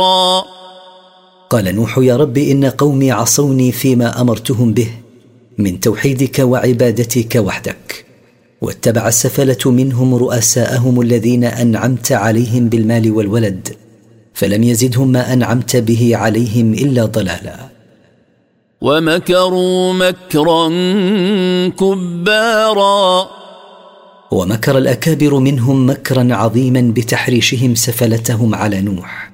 قال نوح: يا رب إن قومي عصوني فيما أمرتهم به من توحيدك وعبادتك وحدك، واتبع السفلة منهم رؤساءهم الذين أنعمت عليهم بالمال والولد، فلم يزدهم ما أنعمت به عليهم إلا ضلالا. ومكروا مكرا كبارا، ومكر الأكابر منهم مكرا عظيما بتحريشهم سفلتهم على نوح.